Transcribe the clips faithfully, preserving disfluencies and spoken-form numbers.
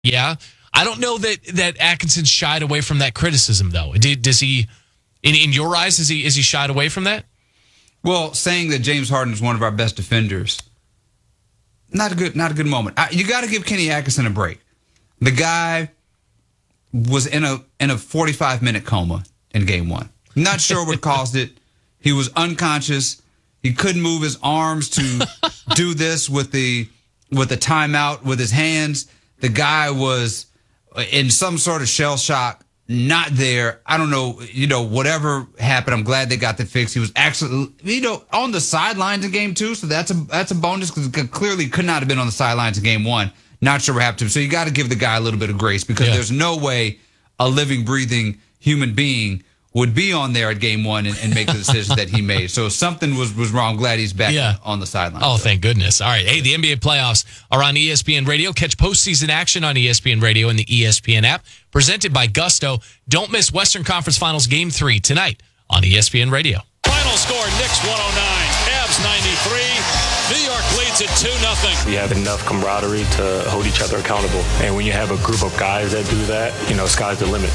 Yeah. I don't know that, that Atkinson shied away from that criticism, though. Did, does he, in, in your eyes, is he, is he shied away from that? Well, saying that James Harden is one of our best defenders, not a good, not a good moment. I, you got to give Kenny Atkinson a break. The guy was in a in a forty-five minute coma in game one. Not sure what caused it. He was unconscious. He couldn't move his arms to do this with the with the timeout with his hands. The guy was in some sort of shell shock. Not there. I don't know, you know, whatever happened, I'm glad they got the fix. He was actually, you know, on the sidelines in game two, so that's a that's a bonus because clearly could not have been on the sidelines in game one. Not sure what happened to him. So you got to give the guy a little bit of grace because yeah. there's no way a living, breathing human being would be on there at game one and, and make the decision that he made. So something was, was wrong. I'm glad he's back yeah. on the sideline. Oh, so. Thank goodness. All right. Hey, the N B A playoffs are on E S P N Radio. Catch postseason action on E S P N Radio and the E S P N app. Presented by Gusto. Don't miss Western Conference Finals Game three tonight on E S P N Radio. Final score, Knicks one oh nine, Cavs ninety-three. New York leads it two nothing. We have enough camaraderie to hold each other accountable. And when you have a group of guys that do that, you know, sky's the limit.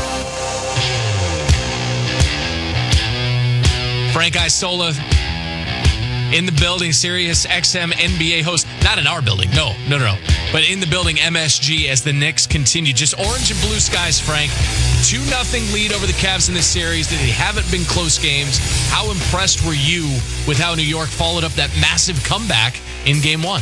Frank Isola in the building, Sirius X M N B A host. Not in our building, no, no, no, no. But in the building, M S G, as the Knicks continue. Just orange and blue skies, Frank. two nothing lead over the Cavs in this series. They haven't been close games. How impressed were you with how New York followed up that massive comeback in game one?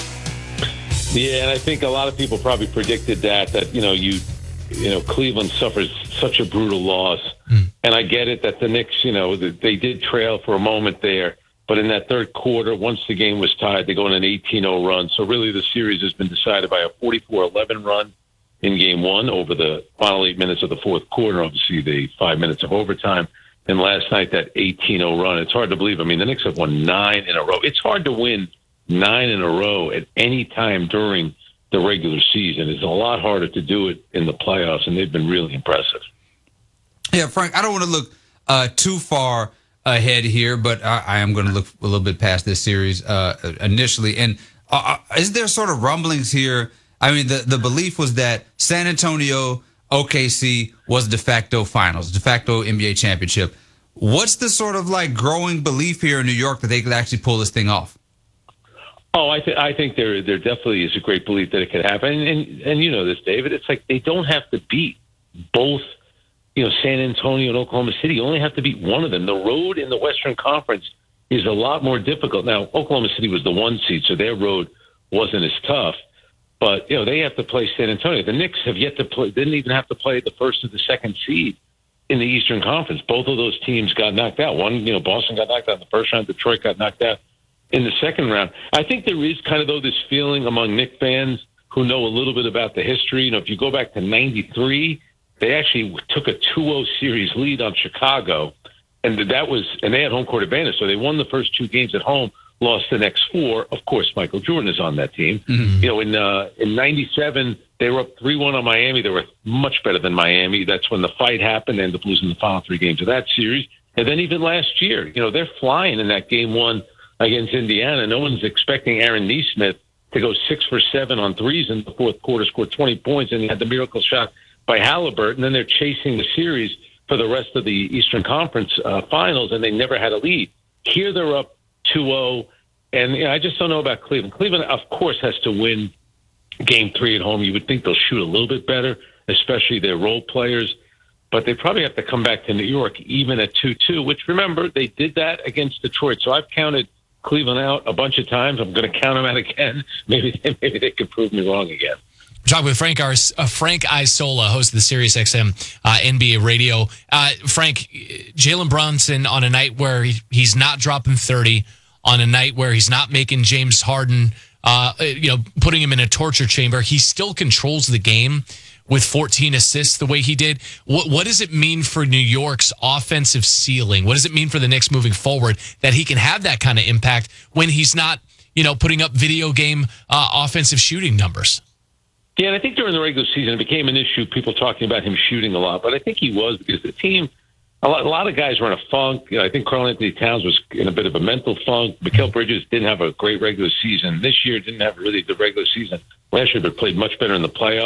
Yeah, and I think a lot of people probably predicted that, that, you know, you, you know, Cleveland suffers such a brutal loss. Mm. And I get it that the Knicks, you know, they did trail for a moment there. But in that third quarter, once the game was tied, they go on an eighteen oh run. So really the series has been decided by a forty-four eleven run in game one over the final eight minutes of the fourth quarter, obviously the five minutes of overtime. And last night, that eighteen oh run. It's hard to believe. I mean, the Knicks have won nine in a row. It's hard to win nine in a row at any time during the regular season. It's a lot harder to do it in the playoffs, and they've been really impressive. Yeah, Frank, I don't want to look uh, too far ahead here, but I, I am going to look a little bit past this series uh, initially. And uh, is there sort of rumblings here? I mean, the, the belief was that San Antonio, O K C was de facto finals, de facto N B A championship. What's the sort of like growing belief here in New York that they could actually pull this thing off? Oh, I, th- I think there there definitely is a great belief that it could happen. And, and, and you know this, David, it's like they don't have to beat both, you know, San Antonio and Oklahoma City. You only have to beat one of them. The road in the Western Conference is a lot more difficult. Now, Oklahoma City was the one seed, so their road wasn't as tough. But, you know, they have to play San Antonio. The Knicks have yet to play, didn't even have to play the first or the second seed in the Eastern Conference. Both of those teams got knocked out. One, you know, Boston got knocked out in the first round. Detroit got knocked out in the second round. I think there is kind of, though, this feeling among Knicks fans who know a little bit about the history. You know, if you go back to ninety-three, they actually took a two oh series lead on Chicago, and that was, and they had home court advantage. So they won the first two games at home, lost the next four. Of course, Michael Jordan is on that team. Mm-hmm. You know, in uh, in ninety-seven, they were up three one on Miami. They were much better than Miami. That's when the fight happened. They ended up losing the final three games of that series. And then even last year, you know, they're flying in that game one against Indiana. No one's expecting Aaron Nesmith to go six for seven on threes in the fourth quarter, scored twenty points, and he had the miracle shot by Halliburton. And then they're chasing the series for the rest of the Eastern Conference uh, finals, and they never had a lead. Here they're up two oh, and you know, I just don't know about Cleveland. Cleveland, of course, has to win game three at home. You would think they'll shoot a little bit better, especially their role players, but they probably have to come back to New York even at two two, which, remember, they did that against Detroit. So I've counted Cleveland out a bunch of times. I'm going to count them out again. Maybe, maybe they could prove me wrong again. We're talking with Frank, Ars- uh, Frank Isola, host of the Sirius X M uh, N B A Radio. Uh, Frank, Jalen Brunson on a night where he, he's not dropping thirty, on a night where he's not making James Harden, uh, you know, putting him in a torture chamber, he still controls the game with fourteen assists the way he did. What, what does it mean for New York's offensive ceiling? What does it mean for the Knicks moving forward that he can have that kind of impact when he's not, you know, putting up video game uh, offensive shooting numbers? Yeah, and I think during the regular season it became an issue, people talking about him shooting a lot, but I think he was because the team, a lot, a lot of guys were in a funk. You know, I think Karl-Anthony Towns was in a bit of a mental funk. Mikal Bridges didn't have a great regular season. This year didn't have really the regular season last year, but played much better in the playoffs.